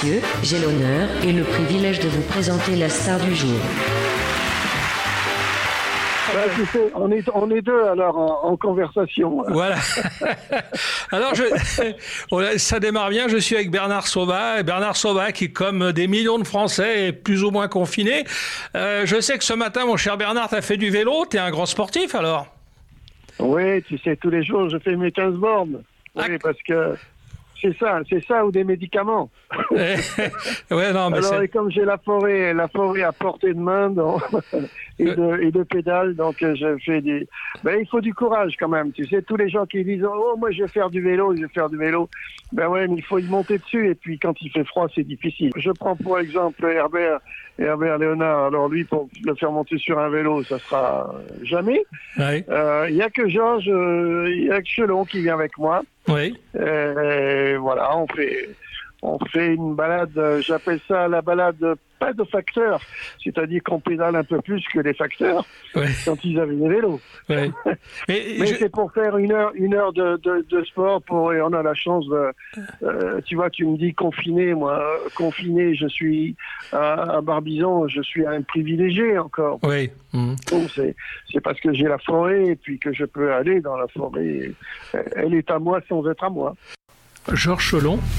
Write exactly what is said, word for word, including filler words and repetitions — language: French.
messieurs, j'ai l'honneur et le privilège de vous présenter la star du jour. Ouais, tu sais, on est, on est deux alors en, en conversation. Voilà. Alors, je, ça démarre bien. Je suis avec Bernard Sauvat. Bernard Sauvat qui, comme des millions de Français, est plus ou moins confiné. Euh, je sais que ce matin, mon cher Bernard, tu as fait du vélo. Tu es un grand sportif alors? Oui, tu sais, tous les jours, je fais mes quinze bornes. Oui, ah. Parce que c'est ça, c'est ça ou des médicaments. ouais, non, mais alors, c'est... et comme j'ai la forêt, la forêt à portée de main donc, et, de, et de pédales, donc je fais des... Ben, il faut du courage quand même. Tu sais, tous les gens qui disent « Oh, moi, je vais faire du vélo, je vais faire du vélo. » Ben ouais, mais il faut y monter dessus. Et puis, quand il fait froid, c'est difficile. Je prends pour exemple Herbert, Herbert Léonard. Alors, lui, pour le faire monter sur un vélo, ça sera jamais. Il ouais. euh, y a que Georges, il euh, y a que Chelon qui vient avec moi. Oui. Et voilà, on fait, on fait une balade, j'appelle ça la balade pas de facteurs, c'est-à-dire qu'on pédale un peu plus que les facteurs oui. quand ils avaient des vélos. Oui. Mais, Mais je... c'est pour faire une heure, une heure de, de, de sport pour, et on a la chance de, euh, tu vois, tu me dis confiné, moi, confiné, je suis à, à Barbizon, je suis un privilégié encore. Oui. Mmh. Donc c'est, c'est parce que j'ai la forêt et puis que je peux aller dans la forêt. Elle est à moi sans être à moi. Georges Chelon.